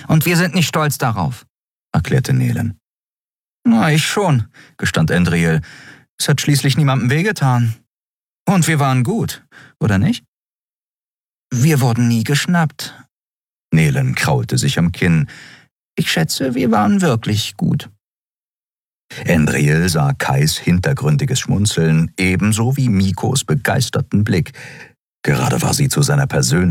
Und wir sind nicht stolz darauf«, erklärte Nelen. »Na, ich schon«, gestand Andriel. »Es hat schließlich niemandem wehgetan. Und wir waren gut, oder nicht?« »Wir wurden nie geschnappt.« Nelen kraulte sich am Kinn. »Ich schätze, wir waren wirklich gut.« Andriel sah Kais hintergründiges Schmunzeln, ebenso wie Mikos begeisterten Blick. Gerade war sie zu seiner persönlichen